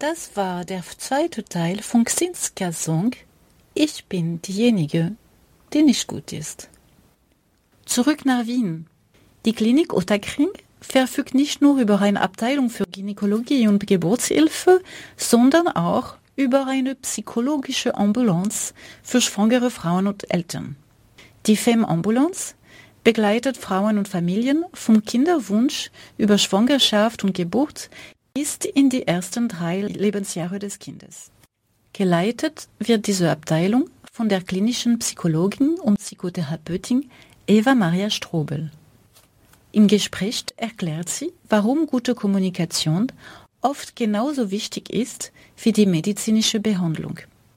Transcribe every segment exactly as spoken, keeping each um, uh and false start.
Das war der zweite Teil von Xinskas Song Ich bin diejenige, die nicht gut ist. Zurück nach Wien. Die Klinik Ottakring verfügt nicht nur über eine Abteilung für Gynäkologie und Geburtshilfe, sondern auch über eine psychologische Ambulanz für schwangere Frauen und Eltern. Die Femme-Ambulanz begleitet Frauen und Familien vom Kinderwunsch über Schwangerschaft und Geburt bis in die ersten drei Lebensjahre des Kindes. Geleitet wird diese Abteilung von der klinischen Psychologin und Psychotherapeutin Eva Maria Strobel. Im Gespräch erklärt sie, warum gute Kommunikation oft genauso wichtig ist wie die medizinische Behandlung.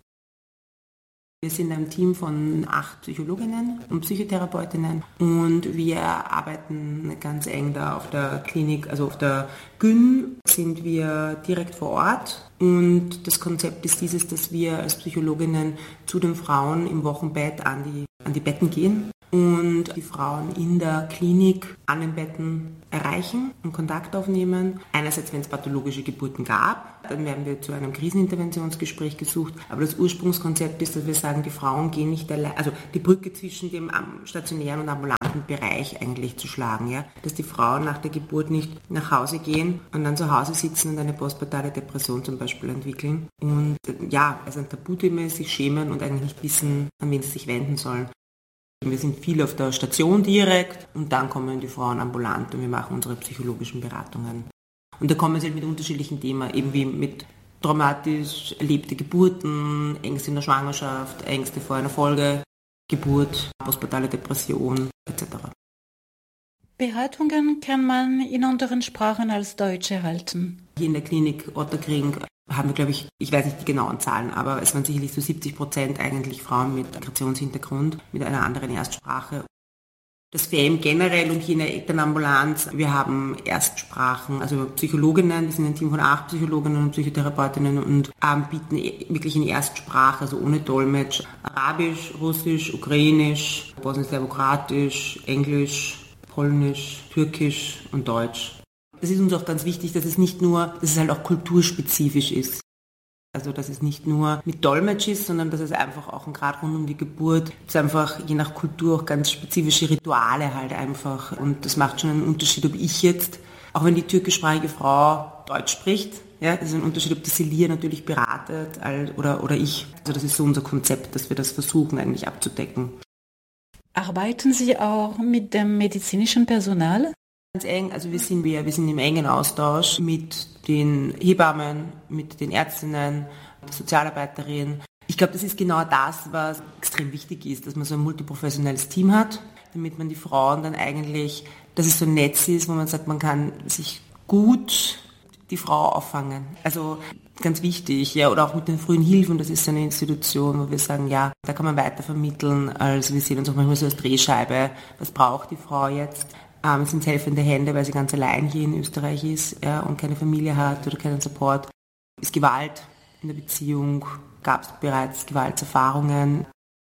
Wir sind ein Team von acht Psychologinnen und Psychotherapeutinnen und wir arbeiten ganz eng da auf der Klinik, also auf der Gyn sind wir direkt vor Ort und das Konzept ist dieses, dass wir als Psychologinnen zu den Frauen im Wochenbett an die, an die Betten gehen und die Frauen in der Klinik an den Betten erreichen und Kontakt aufnehmen. Einerseits, wenn es pathologische Geburten gab, dann werden wir zu einem Kriseninterventionsgespräch gesucht. Aber das Ursprungskonzept ist, dass wir sagen, die Frauen gehen nicht allein, also die Brücke zwischen dem stationären und ambulanten Bereich eigentlich zu schlagen. Ja? Dass die Frauen nach der Geburt nicht nach Hause gehen und dann zu Hause sitzen und eine postpartale Depression zum Beispiel entwickeln. Und ja, also ein Tabuthema ist, sich schämen und eigentlich nicht wissen, an wen sie sich wenden sollen. Wir sind viel auf der Station direkt und dann kommen die Frauen ambulant und wir machen unsere psychologischen Beratungen. Und da kommen sie halt mit unterschiedlichen Themen, eben wie mit traumatisch erlebte Geburten, Ängste in der Schwangerschaft, Ängste vor einer Folgegeburt, postpartale Depression et cetera. Beratungen kann man in anderen Sprachen als Deutsch erhalten. Hier in der Klinik Ottakring haben wir, glaube ich, ich weiß nicht die genauen Zahlen, aber es waren sicherlich so siebzig Prozent eigentlich Frauen mit Migrationshintergrund, mit einer anderen Erstsprache. Das F E M generell und hier in der Elternambulanz, wir haben Erstsprachen, also Psychologinnen, wir sind ein Team von acht Psychologinnen und Psychotherapeutinnen und ähm, bieten wirklich in Erstsprache, also ohne Dolmetsch, Arabisch, Russisch, Ukrainisch, Bosnisch-Serbokratisch, Englisch, Polnisch, Türkisch und Deutsch. Das ist uns auch ganz wichtig, dass es nicht nur, dass es halt auch kulturspezifisch ist. Also dass es nicht nur mit Dolmetsch ist, sondern dass es einfach auch gerade rund um die Geburt, es einfach je nach Kultur auch ganz spezifische Rituale halt einfach. Und das macht schon einen Unterschied, ob ich jetzt, auch wenn die türkischsprachige Frau Deutsch spricht, ja, das ist ein Unterschied, ob die Celia natürlich beratet oder, oder ich. Also das ist so unser Konzept, dass wir das versuchen eigentlich abzudecken. Arbeiten Sie auch mit dem medizinischen Personal? Ganz eng, also wir sind, wir, wir sind im engen Austausch mit den Hebammen, mit den Ärztinnen, der Sozialarbeiterin. Ich glaube, das ist genau das, was extrem wichtig ist, dass man so ein multiprofessionelles Team hat, damit man die Frauen dann eigentlich, dass es so ein Netz ist, wo man sagt, man kann sich gut die Frau auffangen. Also ganz wichtig, ja, oder auch mit den frühen Hilfen, das ist so eine Institution, wo wir sagen, ja, da kann man weiter vermitteln, also wir sehen uns auch manchmal so als Drehscheibe, was braucht die Frau jetzt? Ähm, es sind helfende Hände, weil sie ganz allein hier in Österreich ist, ja, und keine Familie hat oder keinen Support. Ist Gewalt in der Beziehung? Gab es bereits Gewaltserfahrungen?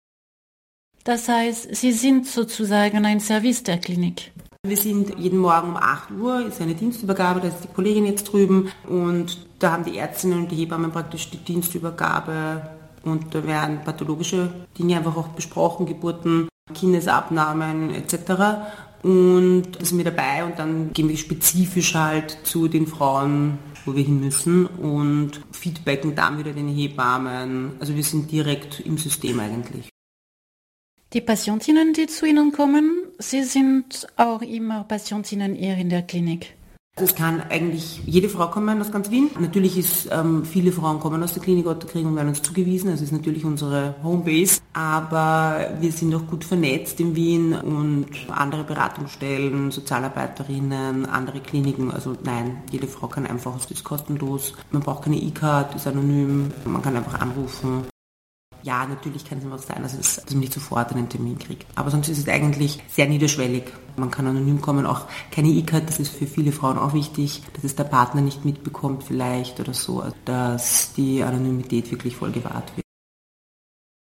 Das heißt, Sie sind sozusagen ein Service der Klinik. Wir sind jeden Morgen um acht Uhr, ist eine Dienstübergabe, da ist die Kollegin jetzt drüben und da haben die Ärztinnen und die Hebammen praktisch die Dienstübergabe und da werden pathologische Dinge einfach auch besprochen, Geburten, Kindesabnahmen et cetera. Und da sind wir dabei und dann gehen wir spezifisch halt zu den Frauen, wo wir hin müssen und feedbacken dann wieder den Hebammen. Also wir sind direkt im System eigentlich. Die Patientinnen, die zu Ihnen kommen, Sie sind auch immer Patientinnen hier in der Klinik. Es kann eigentlich jede Frau kommen aus ganz Wien. Natürlich ist, ähm, viele Frauen kommen aus der Klinik Ottakring und werden uns zugewiesen. Das ist natürlich unsere Homebase. Aber wir sind auch gut vernetzt in Wien und andere Beratungsstellen, Sozialarbeiterinnen, andere Kliniken. Also nein, jede Frau kann einfach, es ist kostenlos. Man braucht keine E-Card, ist anonym. Man kann einfach anrufen. Ja, natürlich kann es immer sein, dass, es, dass man nicht sofort einen Termin kriegt. Aber sonst ist es eigentlich sehr niederschwellig. Man kann anonym kommen, auch keine E-Card, das ist für viele Frauen auch wichtig, dass es der Partner nicht mitbekommt vielleicht oder so, dass die Anonymität wirklich voll gewahrt wird.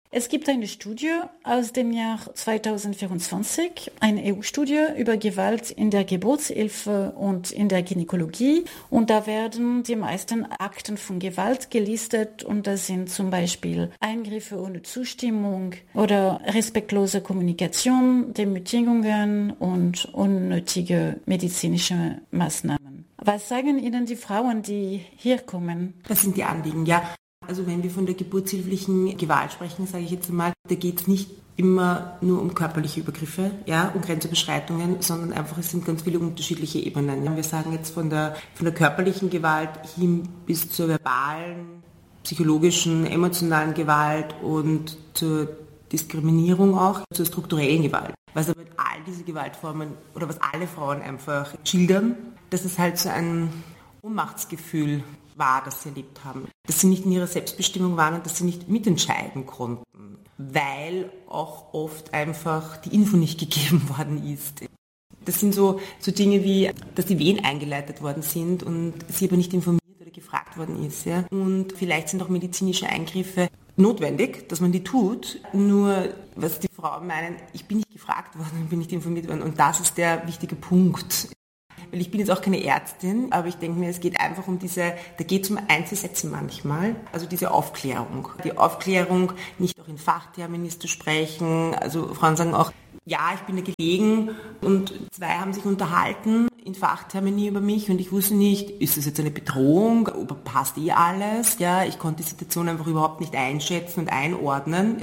Es gibt eine Studie aus dem Jahr zweitausendvierundzwanzig, eine E U-Studie über Gewalt in der Geburtshilfe und in der Gynäkologie. Und da werden die meisten Akten von Gewalt gelistet und das sind zum Beispiel Eingriffe ohne Zustimmung oder respektlose Kommunikation, Demütigungen und unnötige medizinische Maßnahmen. Was sagen Ihnen die Frauen, die hier kommen? Das sind die Anliegen, ja. Also wenn wir von der geburtshilflichen Gewalt sprechen, sage ich jetzt einmal, da geht es nicht immer nur um körperliche Übergriffe, ja, um Grenzüberschreitungen, sondern einfach es sind ganz viele unterschiedliche Ebenen. Wir sagen jetzt von der, von der körperlichen Gewalt hin bis zur verbalen, psychologischen, emotionalen Gewalt und zur Diskriminierung auch, zur strukturellen Gewalt. Was aber all diese Gewaltformen oder was alle Frauen einfach schildern, dass es halt so ein Ohnmachtsgefühl war, das sie erlebt haben. Dass sie nicht in ihrer Selbstbestimmung waren und dass sie nicht mitentscheiden konnten, weil auch oft einfach die Info nicht gegeben worden ist. Das sind so, so Dinge wie, dass die Wehen eingeleitet worden sind und sie aber nicht informiert oder gefragt worden ist. Ja? Und vielleicht sind auch medizinische Eingriffe notwendig, dass man die tut. Nur, was die Frauen meinen, ich bin nicht gefragt worden, ich bin nicht informiert worden. Und das ist der wichtige Punkt. Weil ich bin jetzt auch keine Ärztin, aber ich denke mir, es geht einfach um diese, da geht es um Einzelsätze manchmal, also diese Aufklärung. Die Aufklärung, nicht auch in Fachtermini zu sprechen, also Frauen sagen auch, ja, ich bin da gelegen und zwei haben sich unterhalten in Fachtermini über mich und ich wusste nicht, ist das jetzt eine Bedrohung, passt eh alles, ja, ich konnte die Situation einfach überhaupt nicht einschätzen und einordnen.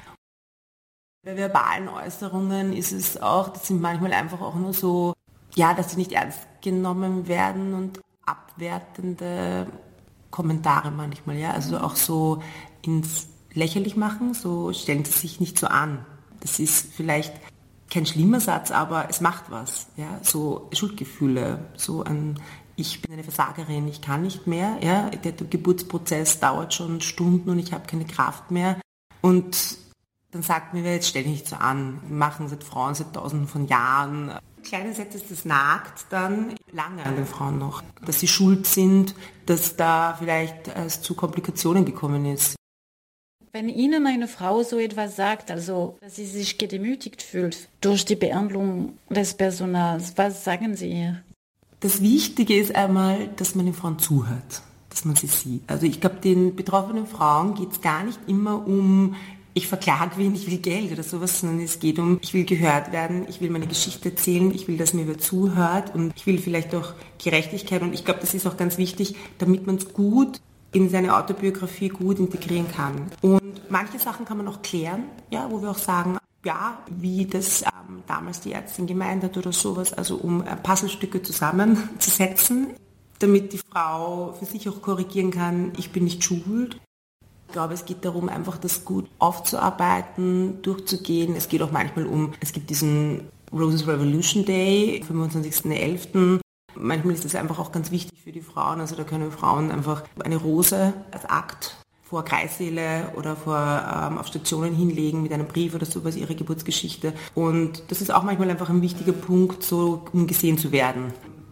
Bei verbalen Äußerungen ist es auch, das sind manchmal einfach auch nur so, ja, dass sie nicht ernst genommen werden und abwertende Kommentare manchmal, ja, also auch so ins Lächerlich machen, so stellen sie sich nicht so an. Das ist vielleicht kein schlimmer Satz, aber es macht was, ja, so Schuldgefühle, so ein, ich bin eine Versagerin, ich kann nicht mehr, ja, der Geburtsprozess dauert schon Stunden und ich habe keine Kraft mehr und dann sagt mir, jetzt stell dich nicht so an, wir machen seit Frauen seit tausenden von Jahren. Kleine Sätze, das nagt dann lange an den Frauen noch, dass sie schuld sind, dass da vielleicht es zu Komplikationen gekommen ist. Wenn Ihnen eine Frau so etwas sagt, also dass sie sich gedemütigt fühlt durch die Behandlung des Personals, was sagen Sie ihr? Das Wichtige ist einmal, dass man den Frauen zuhört, dass man sie sieht. Also ich glaube, den betroffenen Frauen geht es gar nicht immer um, ich verklage wen, ich will Geld oder sowas, sondern es geht um, ich will gehört werden, ich will meine Geschichte erzählen, ich will, dass mir wer zuhört und ich will vielleicht auch Gerechtigkeit und ich glaube, das ist auch ganz wichtig, damit man es gut in seine Autobiografie gut integrieren kann. Und manche Sachen kann man auch klären, ja, wo wir auch sagen, ja, wie das ähm, damals die Ärztin gemeint hat oder sowas, also um äh, Puzzlestücke zusammenzusetzen, damit die Frau für sich auch korrigieren kann, ich bin nicht schuld. Ich glaube, es geht darum, einfach das gut aufzuarbeiten, durchzugehen. Es geht auch manchmal um, es gibt diesen Roses Revolution Day, fünfundzwanzigsten elften Manchmal ist das einfach auch ganz wichtig für die Frauen. Also da können Frauen einfach eine Rose als Akt vor Kreissäle oder vor, ähm, auf Stationen hinlegen mit einem Brief oder sowas, ihre Geburtsgeschichte. Und das ist auch manchmal einfach ein wichtiger Punkt, so um gesehen zu werden.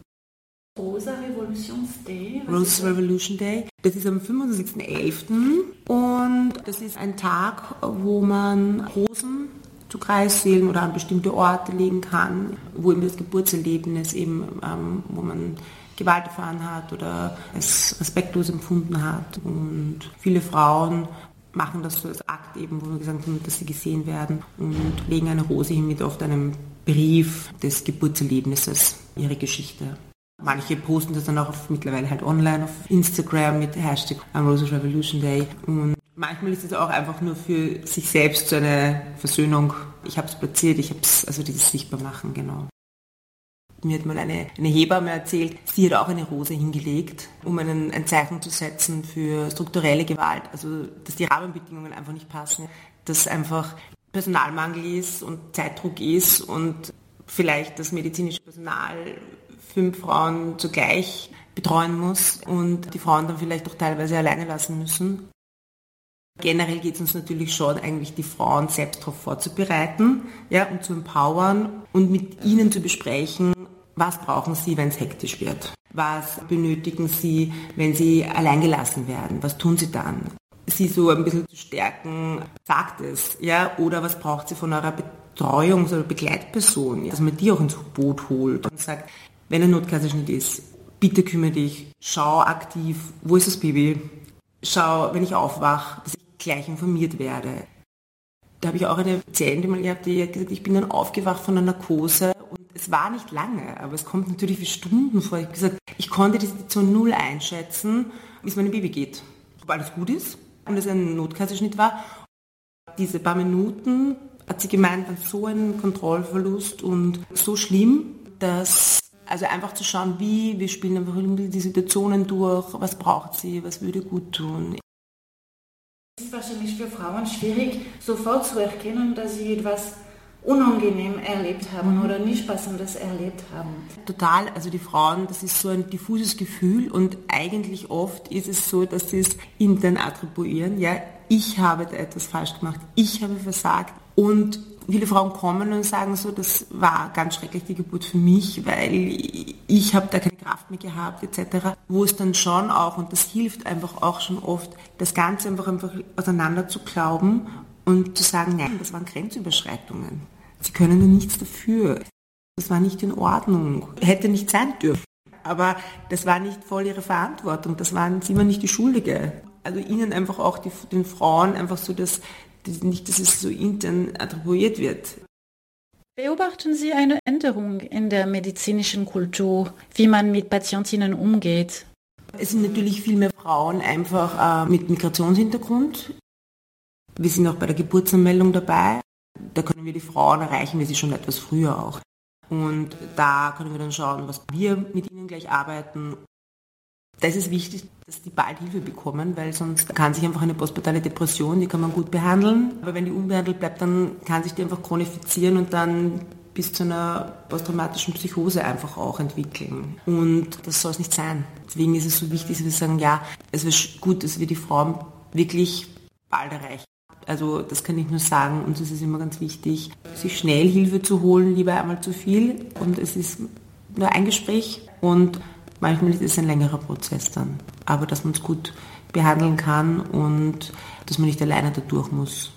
Rosa Revolution Day. Rose Revolution Day. Das ist am fünfundzwanzigsten elften und das ist ein Tag, wo man Rosen zu Kreissälen oder an bestimmte Orte legen kann, wo eben das Geburtserlebnis eben, ähm, wo man Gewalt erfahren hat oder es respektlos empfunden hat. Und viele Frauen machen das so als Akt eben, wo wir gesagt haben, dass sie gesehen werden und legen eine Rose hin mit oft einem Brief des Geburtserlebnisses, ihre Geschichte. Manche posten das dann auch auf, mittlerweile halt online auf Instagram mit Hashtag Roses Revolution Day. Und manchmal ist es auch einfach nur für sich selbst so eine Versöhnung. Ich habe es platziert, ich habe es, also dieses Sichtbarmachen, genau. Mir hat mal eine, eine Hebamme erzählt, sie hat auch eine Rose hingelegt, um einen, ein Zeichen zu setzen für strukturelle Gewalt. Also, dass die Rahmenbedingungen einfach nicht passen, dass einfach Personalmangel ist und Zeitdruck ist und vielleicht das medizinische Personal fünf Frauen zugleich betreuen muss und die Frauen dann vielleicht auch teilweise alleine lassen müssen. Generell geht es uns natürlich schon, eigentlich die Frauen selbst darauf vorzubereiten, ja, und zu empowern und mit ihnen zu besprechen, was brauchen sie, wenn es hektisch wird? Was benötigen sie, wenn sie alleingelassen werden? Was tun sie dann? sie so ein bisschen zu stärken, sagt es, ja, oder was braucht sie von eurer Betreuungs- oder Begleitperson, ja? Dass man die auch ins Boot holt und sagt, wenn ein Notkaiserschnitt ist, bitte kümmere dich, schau aktiv, wo ist das Baby, schau, wenn ich aufwache, dass ich gleich informiert werde. Da habe ich auch eine Patientin mal gehabt, die hat gesagt, ich bin dann aufgewacht von einer Narkose und es war nicht lange, aber es kommt natürlich für Stunden vor. Ich habe gesagt, ich konnte die Situation null einschätzen, wie es meinem Baby geht. Ob alles gut ist und es ein Notkaiserschnitt war. Diese paar Minuten, hat sie gemeint, war so ein Kontrollverlust und so schlimm, dass also einfach zu schauen, wie, wir spielen einfach die Situationen durch, was braucht sie, was würde gut tun. Es ist wahrscheinlich für Frauen schwierig, sofort zu erkennen, dass sie etwas unangenehm erlebt haben oder nicht Passendes erlebt haben. Total, also die Frauen, das ist so ein diffuses Gefühl und eigentlich oft ist es so, dass sie es intern attribuieren, ja, ich habe da etwas falsch gemacht, ich habe versagt und viele Frauen kommen und sagen so, das war ganz schrecklich die Geburt für mich, weil ich habe da keine Kraft mehr gehabt et cetera. Wo es dann schon auch, und das hilft einfach auch schon oft, das Ganze einfach, einfach auseinander zu glauben und zu sagen, nein, das waren Grenzüberschreitungen. Sie können da nichts dafür. Das war nicht in Ordnung. Hätte nicht sein dürfen. Aber das war nicht voll ihre Verantwortung. Das waren sie immer nicht die Schuldige. Also ihnen einfach auch, die, den Frauen einfach so, dass nicht, dass es so intern attribuiert wird. Beobachten Sie eine Änderung in der medizinischen Kultur, wie man mit Patientinnen umgeht? Es sind natürlich viel mehr Frauen einfach äh, mit Migrationshintergrund. Wir sind auch bei der Geburtsanmeldung dabei. Da können wir die Frauen erreichen, wir sie schon etwas früher auch. Und da können wir dann schauen, was wir mit ihnen gleich arbeiten. Da ist es wichtig, dass die bald Hilfe bekommen, weil sonst kann sich einfach eine postpartale Depression, die kann man gut behandeln. Aber wenn die unbehandelt bleibt, dann kann sich die einfach chronifizieren und dann bis zu einer posttraumatischen Psychose einfach auch entwickeln. Und das soll es nicht sein. Deswegen ist es so wichtig, dass wir sagen, ja, es wäre gut, dass wir die Frauen wirklich bald erreichen. Also das kann ich nur sagen, uns ist es immer ganz wichtig, sich schnell Hilfe zu holen, lieber einmal zu viel. Und es ist nur ein Gespräch und manchmal ist es ein längerer Prozess dann. Aber dass man es gut behandeln kann und dass man nicht alleine da durch muss.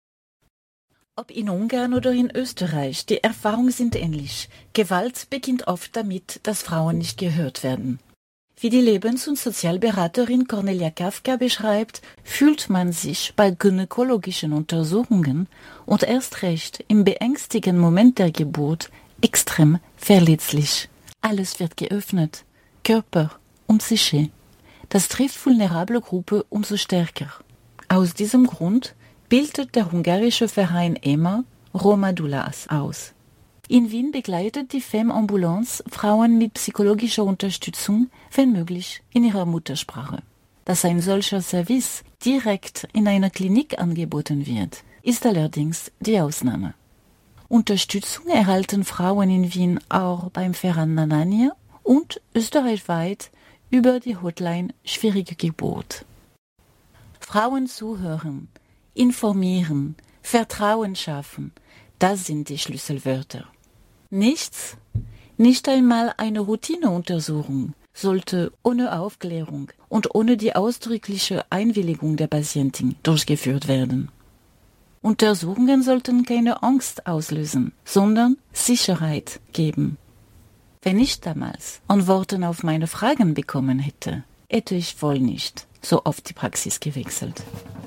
Ob in Ungarn oder in Österreich, die Erfahrungen sind ähnlich. Gewalt beginnt oft damit, dass Frauen nicht gehört werden. Wie die Lebens- und Sozialberaterin Cornelia Kafka beschreibt, fühlt man sich bei gynäkologischen Untersuchungen und erst recht im beängstigenden Moment der Geburt extrem verletzlich. Alles wird geöffnet, Körper und Psyche. Das trifft vulnerable Gruppen umso stärker. Aus diesem Grund bildet der ungarische Verein E M A Roma Doulas aus. In Wien begleitet die Femme Ambulance Frauen mit psychologischer Unterstützung, wenn möglich, in ihrer Muttersprache. Dass ein solcher Service direkt in einer Klinik angeboten wird, ist allerdings die Ausnahme. Unterstützung erhalten Frauen in Wien auch beim Verein Nanania und österreichweit über die Hotline Schwierige Geburt. Frauen zuhören, informieren, Vertrauen schaffen, das sind die Schlüsselwörter. Nichts, nicht einmal eine Routineuntersuchung, sollte ohne Aufklärung und ohne die ausdrückliche Einwilligung der Patientin durchgeführt werden. Untersuchungen sollten keine Angst auslösen, sondern Sicherheit geben. Wenn ich damals Antworten auf meine Fragen bekommen hätte, hätte ich wohl nicht so oft die Praxis gewechselt.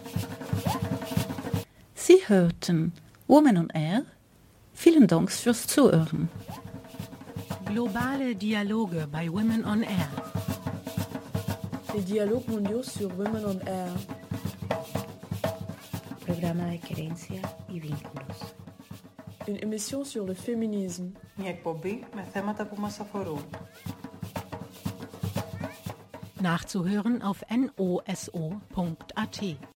Sie hörten Women on Air. Vielen Dank fürs Zuhören. Globale Dialoge bei Women on Air. Les dialogues mondiaux sur Women on Air. Programa de querencia y vínculos. Une émission sur le féminisme. Μια εκπομπή με θέματα που μας αφορούν. Nachzuhören auf N O S O punkt A T.